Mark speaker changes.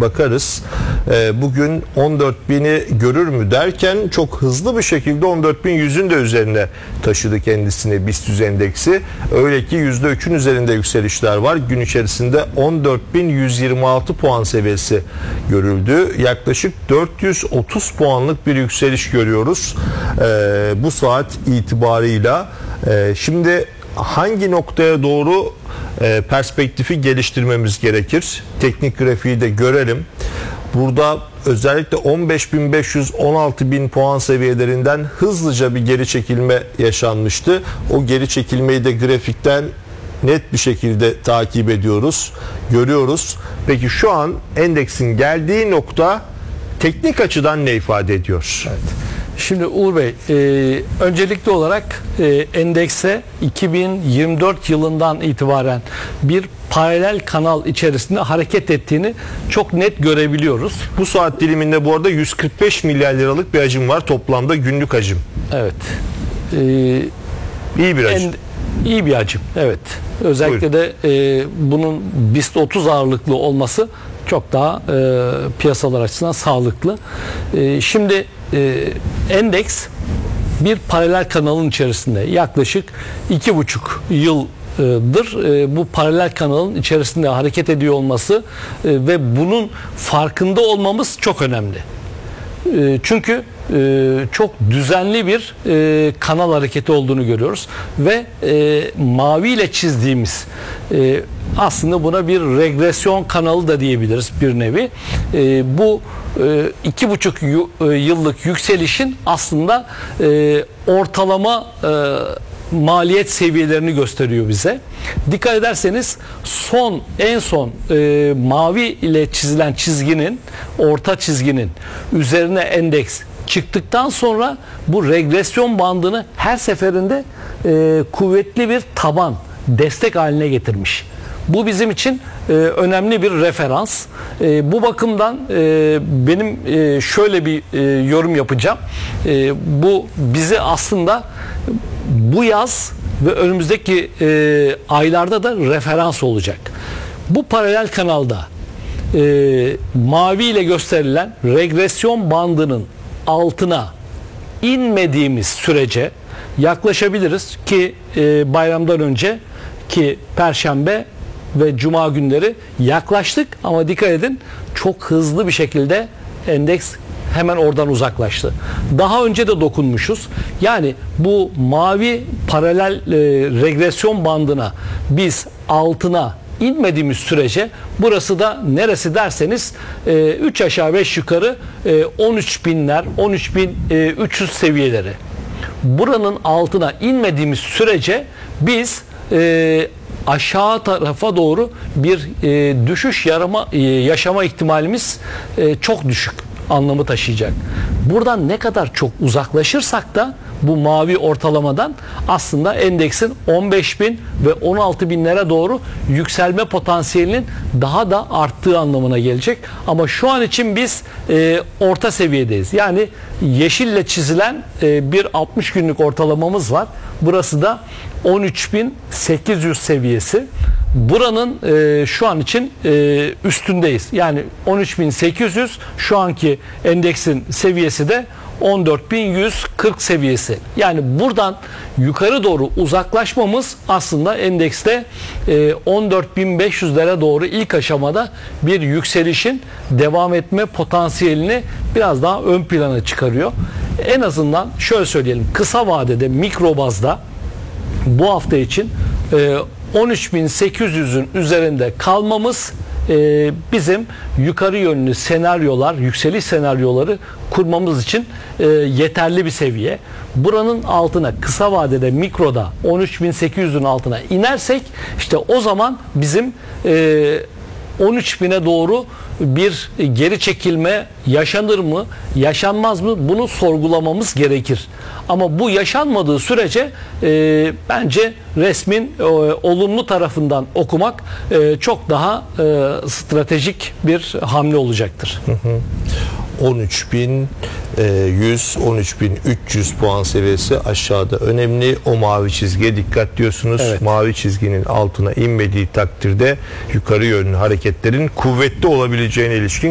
Speaker 1: bakarız. Bugün 14.000'i görür mü derken çok hızlı bir şekilde 14.100'ün de üzerine taşıdı kendisini BIST endeksi. Öyle ki %3'ün üzerinde yükselişler var. Gün içerisinde 14.126 puan seviyesi görüldü. Yaklaşık 430 puanlık bir yükseliş görüyoruz bu saat itibarıyla. Şimdi hangi noktaya doğru perspektifi geliştirmemiz gerekir? Teknik grafiği de görelim. Burada özellikle 15.500-16.000 puan seviyelerinden hızlıca bir geri çekilme yaşanmıştı. O geri çekilmeyi de grafikten net bir şekilde takip ediyoruz, görüyoruz. Peki şu an endeksin geldiği nokta teknik açıdan ne ifade ediyor?
Speaker 2: Evet. Şimdi Uğur Bey, öncelikli olarak endekse 2024 yılından itibaren bir paralel kanal içerisinde hareket ettiğini çok net görebiliyoruz.
Speaker 1: Bu saat diliminde bu arada 145 milyar liralık bir hacim var toplamda, günlük hacim.
Speaker 2: Evet.
Speaker 1: İyi bir hacim.
Speaker 2: İyi bir hacim, evet. Özellikle de bunun BIST 30 ağırlıklı olması çok daha piyasalar açısından sağlıklı. Şimdi endeks bir paralel kanalın içerisinde yaklaşık 2,5 yıldır bu paralel kanalın içerisinde hareket ediyor olması ve bunun farkında olmamız çok önemli. Çünkü çok düzenli bir kanal hareketi olduğunu görüyoruz ve mavi ile çizdiğimiz aslında buna bir regresyon kanalı da diyebiliriz bir nevi. Bu 2,5 yıllık yükselişin aslında ortalama maliyet seviyelerini gösteriyor bize. Dikkat ederseniz en son mavi ile çizilen çizginin, orta çizginin üzerine endeks çıktıktan sonra bu regresyon bandını her seferinde kuvvetli bir taban, destek haline getirmiş. Bu bizim için önemli bir referans. Bu bakımdan benim şöyle bir yorum yapacağım. Bu bizi aslında bu yaz ve önümüzdeki aylarda da referans olacak. Bu paralel kanalda mavi ile gösterilen regresyon bandının altına inmediğimiz sürece yaklaşabiliriz ki bayramdan önce ki Perşembe ve Cuma günleri yaklaştık ama dikkat edin çok hızlı bir şekilde endeks hemen oradan uzaklaştı. Daha önce de dokunmuşuz. Yani bu mavi paralel regresyon bandına biz altına inmediğimiz sürece burası da neresi derseniz 3 aşağı 5 yukarı 13.000'ler 13.300 seviyeleri. Buranın altına inmediğimiz sürece biz aşağı tarafa doğru bir düşüş yaşama ihtimalimiz çok düşük anlamı taşıyacak. Buradan ne kadar çok uzaklaşırsak da bu mavi ortalamadan aslında endeksin 15.000 ve 16.000'lere doğru yükselme potansiyelinin daha da arttığı anlamına gelecek. Ama şu an için biz orta seviyedeyiz. Yani yeşille çizilen bir 60 günlük ortalamamız var. Burası da 13.800 seviyesi. Buranın şu an için üstündeyiz. Yani 13.800 şu anki endeksin seviyesi de 14.140 seviyesi. Yani buradan yukarı doğru uzaklaşmamız aslında endekste 14.500'lere doğru ilk aşamada bir yükselişin devam etme potansiyelini biraz daha ön plana çıkarıyor. En azından şöyle söyleyelim, kısa vadede mikro bazda bu hafta için 13.800'ün üzerinde kalmamız bizim yukarı yönlü senaryolar, yükseliş senaryoları kurmamız için yeterli bir seviye. Buranın altına kısa vadede mikroda 13.800'ün altına inersek işte o zaman bizim 13.000'e doğru bir geri çekilme yaşanır mı, yaşanmaz mı bunu sorgulamamız gerekir. Ama bu yaşanmadığı sürece bence resmin olumlu tarafından okumak çok daha stratejik bir hamle olacaktır.
Speaker 1: 13.100, 13.300 puan seviyesi aşağıda önemli. O mavi çizgiye dikkat diyorsunuz.
Speaker 2: Evet.
Speaker 1: Mavi çizginin altına inmediği takdirde yukarı yönlü hareketlerin kuvvetli olabileceğine ilişkin